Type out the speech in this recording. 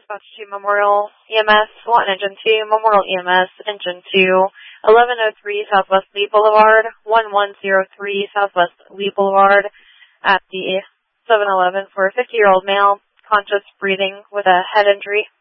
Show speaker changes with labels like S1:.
S1: dispatch to Memorial EMS, Swanton Engine 2, Memorial EMS, Engine 2, 1103 Southwest Lee Boulevard, 1103 Southwest Lee Boulevard at the 7-Eleven for a 50-year-old male, conscious breathing with a head injury.